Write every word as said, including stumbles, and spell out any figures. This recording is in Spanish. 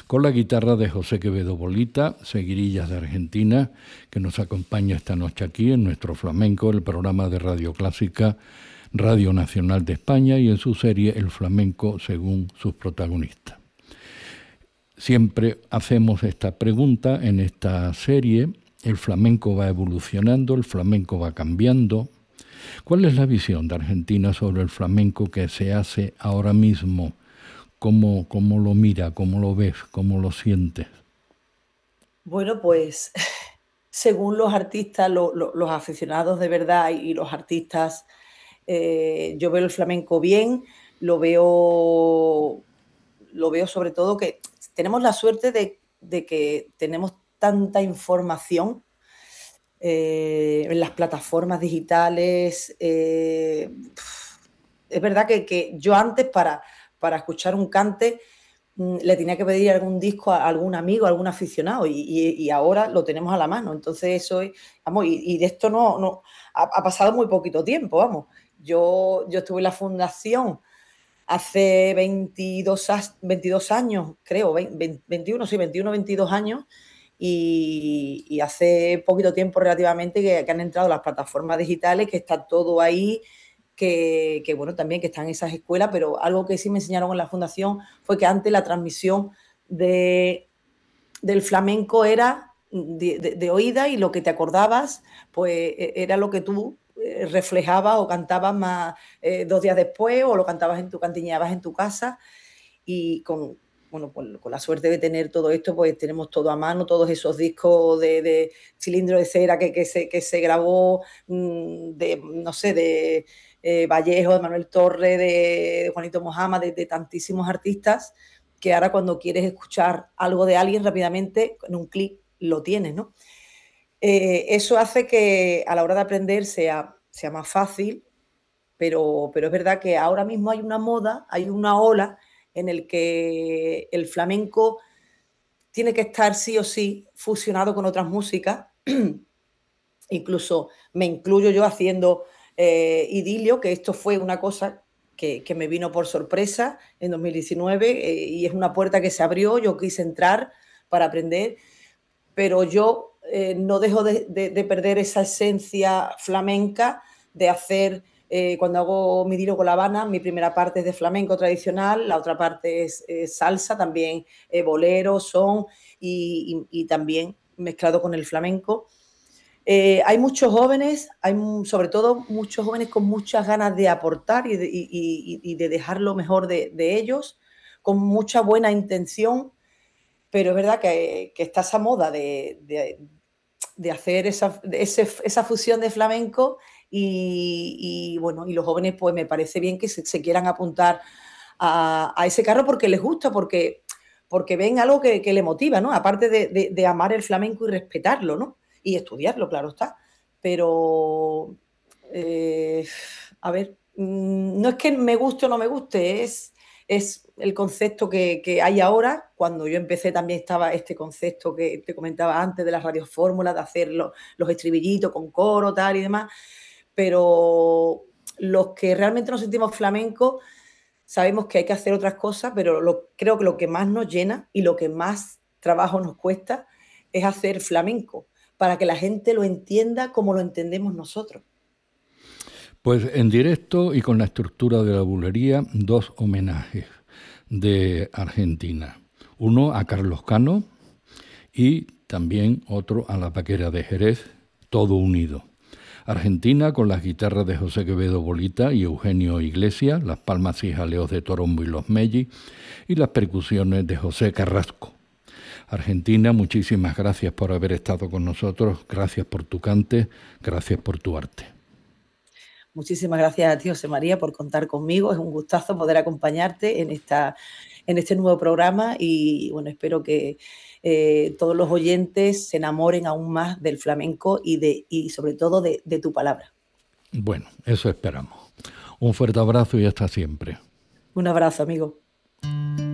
con la guitarra de José Quevedo Bolita, Seguirillas de Argentina, que nos acompaña esta noche aquí en nuestro flamenco, el programa de Radio Clásica, Radio Nacional de España, y en su serie El Flamenco según sus protagonistas. Siempre hacemos esta pregunta en esta serie: el flamenco va evolucionando, el flamenco va cambiando. ¿Cuál es la visión de Argentina sobre el flamenco que se hace ahora mismo? ¿Cómo, cómo lo mira, cómo lo ves, cómo lo sientes? Bueno, pues según los artistas, lo, lo, los aficionados de verdad y los artistas, eh, yo veo el flamenco bien, lo veo, lo veo sobre todo que tenemos la suerte de, de que tenemos tanta información eh, en las plataformas digitales. Eh, es verdad que, que yo antes para, para escuchar un cante mmm, le tenía que pedir algún disco a algún amigo, a algún aficionado, y, y, y ahora lo tenemos a la mano. Entonces eso es, vamos, y, y de esto no, no ha, ha pasado muy poquito tiempo, vamos. Yo, yo estuve en la fundación hace veintidós, veintidós años, creo, veinte, veintiuno, sí, veintiuno, veintidós años, y, y hace poquito tiempo relativamente que, que han entrado las plataformas digitales, que está todo ahí, que, que bueno, también que están en esas escuelas, pero algo que sí me enseñaron en la fundación fue que antes la transmisión de, del flamenco era de, de, de oída, y lo que te acordabas, pues era lo que tú reflejabas o cantabas más eh, dos días después, o lo cantabas en tu cantiñabas en tu casa. Y con, bueno, pues, con la suerte de tener todo esto, pues tenemos todo a mano, todos esos discos de, de cilindro de cera que, que, se, que se grabó de, no sé, de eh, Vallejo, de Manuel Torre, de, de Juanito Mojama, de, de tantísimos artistas, que ahora cuando quieres escuchar algo de alguien rápidamente, en un clic lo tienes, ¿no? Eh, eso hace que a la hora de aprender sea, sea más fácil, pero, pero es verdad que ahora mismo hay una moda, hay una ola en el que el flamenco tiene que estar sí o sí fusionado con otras músicas. Incluso me incluyo yo haciendo eh, idilio, que esto fue una cosa que, que me vino por sorpresa en dos mil diecinueve, eh, y es una puerta que se abrió, yo quise entrar para aprender, pero yo eh, no dejo de, de, de perder esa esencia flamenca de hacer, eh, cuando hago mi idilio con La Habana, mi primera parte es de flamenco tradicional, la otra parte es eh, salsa, también eh, bolero, son, y, y, y también mezclado con el flamenco. Eh, hay muchos jóvenes, hay sobre todo muchos jóvenes con muchas ganas de aportar y de, y, y, y de dejar lo mejor de, de ellos, con mucha buena intención, pero es verdad que, que está esa moda de, de, de hacer esa, de ese, esa fusión de flamenco, y, y bueno, y los jóvenes pues me parece bien que se, se quieran apuntar a, a ese carro porque les gusta, porque, porque ven algo que, que les motiva, ¿no? Aparte de, de, de amar el flamenco y respetarlo, ¿no? Y estudiarlo, claro está. Pero, eh, a ver, no es que me guste o no me guste, es, es el concepto que, que hay ahora. Cuando yo empecé también estaba este concepto que te comentaba antes de las radiofórmulas, de hacer los, los estribillitos con coro, tal y demás. Pero los que realmente nos sentimos flamencos sabemos que hay que hacer otras cosas, pero lo, creo que lo que más nos llena y lo que más trabajo nos cuesta es hacer flamenco, para que la gente lo entienda como lo entendemos nosotros. Pues en directo y con la estructura de la bulería, dos homenajes de Argentina. Uno a Carlos Cano y también otro a la Paquera de Jerez, todo unido. Argentina con las guitarras de José Quevedo Bolita y Eugenio Iglesias, las palmas y jaleos de Torombo y Los Melli, y las percusiones de José Carrasco. Argentina, muchísimas gracias por haber estado con nosotros, gracias por tu cante, gracias por tu arte. Muchísimas gracias a ti, José María, por contar conmigo. Es un gustazo poder acompañarte en, esta, en este nuevo programa, y bueno, espero que eh, todos los oyentes se enamoren aún más del flamenco y, de, y sobre todo de, de tu palabra. Bueno, eso esperamos. Un fuerte abrazo y hasta siempre. Un abrazo, amigo.